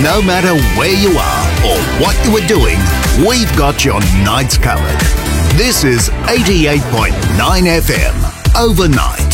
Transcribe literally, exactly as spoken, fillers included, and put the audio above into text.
No matter where you are or what you are doing, we've got your nights covered. This is eighty-eight point nine F M, Overnight.